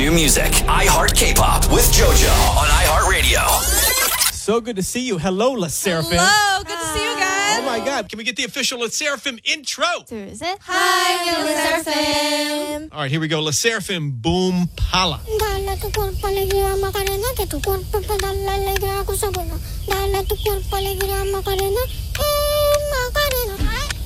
new music. iHeart K-Pop with JoJo on iHeartRadio. So good to see you. Hello, La Seraphim. Hello, good to see you guys. Oh my God, can we get the official La Seraphim intro? 둘, 셋. Hi, we're La Seraphim. All right, here we go. La Seraphim, boom, pala. Dala tu cuerpo alegría Macarena, que tu cuerpo para darle alegría a cosa buena. Dala tu cuerpo alegría Macarena,